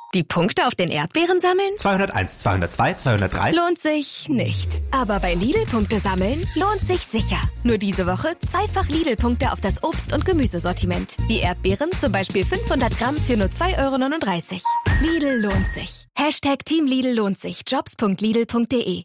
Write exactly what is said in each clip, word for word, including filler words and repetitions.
Die Punkte auf den Erdbeeren sammeln? zweihunderteins, zweihundertzwei, zweihundertdrei. Lohnt sich nicht. Aber bei Lidl-Punkte sammeln lohnt sich sicher. Nur diese Woche zweifach Lidl-Punkte auf das Obst- und Gemüsesortiment. Die Erdbeeren zum Beispiel fünfhundert Gramm für nur zwei Euro neununddreißig. Lidl lohnt sich. Hashtag Team Lidl lohnt sich. jobs punkt lidl punkt de.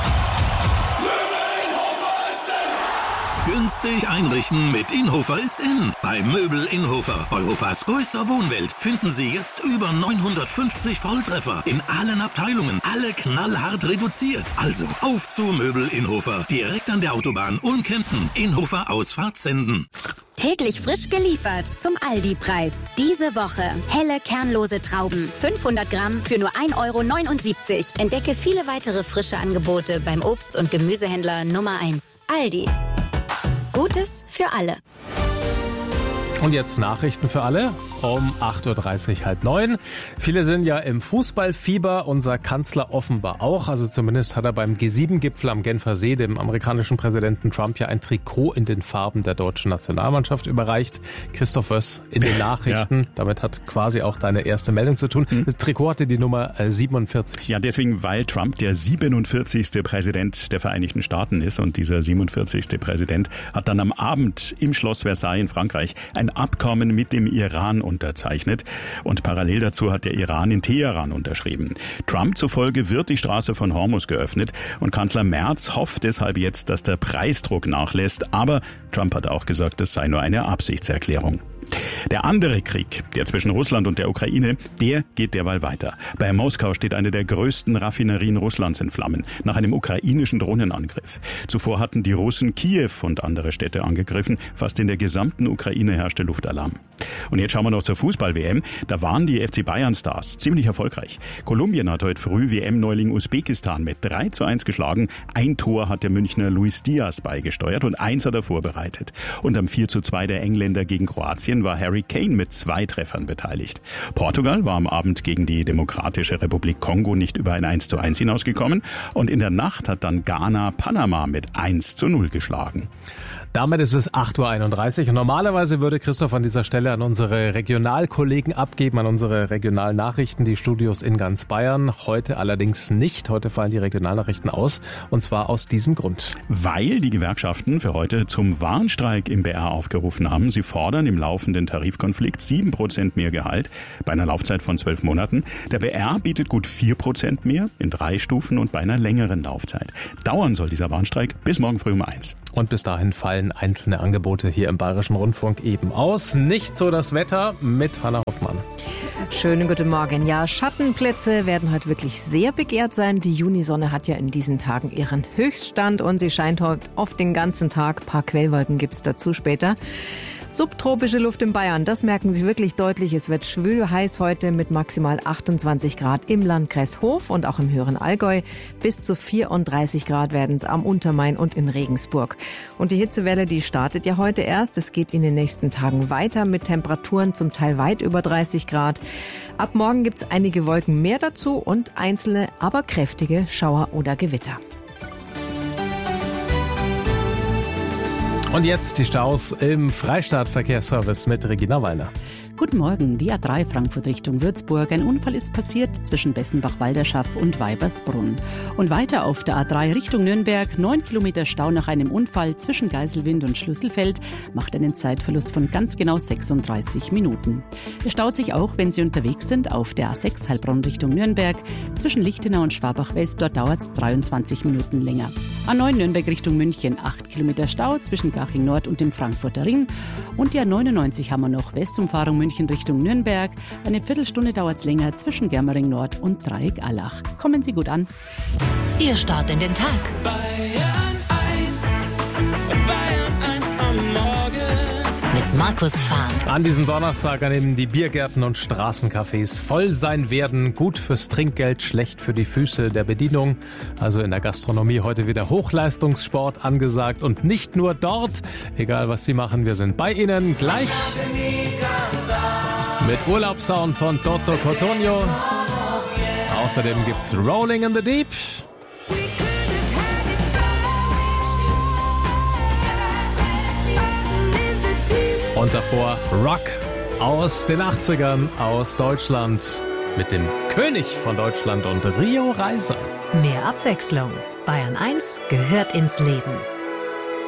Günstig einrichten mit Inhofer ist in. Bei Möbel Inhofer, Europas größter Wohnwelt, finden Sie jetzt über neunhundertfünfzig Volltreffer in allen Abteilungen, alle knallhart reduziert. Also auf zu Möbel Inhofer, direkt an der Autobahn Ulm-Kempten, Inhofer Ausfahrt Senden. Täglich frisch geliefert zum Aldi-Preis. Diese Woche helle kernlose Trauben, fünfhundert Gramm für nur ein Euro neunundsiebzig. Entdecke viele weitere frische Angebote beim Obst- und Gemüsehändler Nummer eins. Aldi. Gutes für alle. Und jetzt Nachrichten für alle um acht Uhr dreißig, halb neun. Viele sind ja im Fußballfieber, unser Kanzler offenbar auch. Also zumindest hat er beim G sieben Gipfel am Genfer See dem amerikanischen Präsidenten Trump ja ein Trikot in den Farben der deutschen Nationalmannschaft überreicht. Christoph Wöss in den Nachrichten. Ja. Damit hat quasi auch deine erste Meldung zu tun. Das Trikot hatte die Nummer siebenundvierzig. Ja, deswegen, weil Trump der siebenundvierzigste Präsident der Vereinigten Staaten ist. Und dieser siebenundvierzigste Präsident hat dann am Abend im Schloss Versailles in Frankreich ein Abkommen mit dem Iran unterzeichnet. Und parallel dazu hat der Iran in Teheran unterschrieben. Trump zufolge wird die Straße von Hormuz geöffnet. Und Kanzler Merz hofft deshalb jetzt, dass der Preisdruck nachlässt. Aber Trump hat auch gesagt, das sei nur eine Absichtserklärung. Der andere Krieg, der zwischen Russland und der Ukraine, der geht derweil weiter. Bei Moskau steht eine der größten Raffinerien Russlands in Flammen, nach einem ukrainischen Drohnenangriff. Zuvor hatten die Russen Kiew und andere Städte angegriffen. Fast in der gesamten Ukraine herrschte Luftalarm. Und jetzt schauen wir noch zur Fußball-W M. Da waren die F C Bayern-Stars ziemlich erfolgreich. Kolumbien hat heute früh W M-Neuling Usbekistan mit drei zu eins geschlagen. Ein Tor hat der Münchner Luis Diaz beigesteuert und eins hat er vorbereitet. Und am vier zu zwei der Engländer gegen Kroatien war Harry Kane mit zwei Treffern beteiligt. Portugal war am Abend gegen die Demokratische Republik Kongo nicht über ein eins zu eins hinausgekommen. Und in der Nacht hat dann Ghana Panama mit eins zu null geschlagen. Damit ist es acht Uhr einunddreißig. Und normalerweise würde Christoph an dieser Stelle an unsere Regionalkollegen abgeben, an unsere Regionalnachrichten, die Studios in ganz Bayern. Heute allerdings nicht. Heute fallen die Regionalnachrichten aus. Und zwar aus diesem Grund. Weil die Gewerkschaften für heute zum Warnstreik im B R aufgerufen haben. Sie fordern im laufenden Tarifkonflikt sieben Prozent mehr Gehalt bei einer Laufzeit von zwölf Monaten. Der B R bietet gut vier Prozent mehr in drei Stufen und bei einer längeren Laufzeit. Dauern soll dieser Warnstreik bis morgen früh um eins. Und bis dahin fallen einzelne Angebote hier im Bayerischen Rundfunk eben aus. Nicht so das Wetter mit Hanna Hoffmann. Schönen guten Morgen. Ja, Schattenplätze werden heute wirklich sehr begehrt sein. Die Junisonne hat ja in diesen Tagen ihren Höchststand und sie scheint heute oft den ganzen Tag. Ein paar Quellwolken gibt es dazu später. Subtropische Luft in Bayern, das merken Sie wirklich deutlich. Es wird schwül heiß heute mit maximal achtundzwanzig Grad im Landkreis Hof und auch im höheren Allgäu. Bis zu vierunddreißig Grad werden es am Untermain und in Regensburg. Und die Hitzewelle, die startet ja heute erst. Es geht in den nächsten Tagen weiter mit Temperaturen zum Teil weit über dreißig Grad. Ab morgen gibt es einige Wolken mehr dazu und einzelne, aber kräftige Schauer oder Gewitter. Und jetzt die Staus im Freistaat-Verkehrsservice mit Regina Wallner. Guten Morgen, die A drei Frankfurt Richtung Würzburg. Ein Unfall ist passiert zwischen Bessenbach-Walderschaff und Weibersbrunn. Und weiter auf der A drei Richtung Nürnberg. Neun Kilometer Stau nach einem Unfall zwischen Geiselwind und Schlüsselfeld macht einen Zeitverlust von ganz genau sechsunddreißig Minuten. Es staut sich auch, wenn Sie unterwegs sind, auf der A sechs Heilbronn Richtung Nürnberg. Zwischen Lichtenau und Schwabach-West, dort dauert es dreiundzwanzig Minuten länger. A neun Nürnberg Richtung München. Acht Kilometer Stau zwischen Garching Nord und dem Frankfurter Ring. Und die A neunundneunzig haben wir noch Westumfahrung München Richtung Nürnberg. Eine Viertelstunde dauert es länger zwischen Germering Nord und Dreieck-Allach. Kommen Sie gut an. Ihr Start in den Tag. Bayern eins, Bayern eins am Morgen. Mit Markus Fahn. An diesem Donnerstag, an dem die Biergärten und Straßencafés voll sein werden. Gut fürs Trinkgeld, schlecht für die Füße der Bedienung. Also in der Gastronomie heute wieder Hochleistungssport angesagt. Und nicht nur dort. Egal was Sie machen, wir sind bei Ihnen gleich. Mit Urlaubssound von Toto Cotugno. Außerdem gibt's Rolling in the Deep. Und davor Rock aus den achtzigern aus Deutschland. mit dem König von Deutschland und Rio Reiser. Mehr Abwechslung. Bayern eins gehört ins Leben.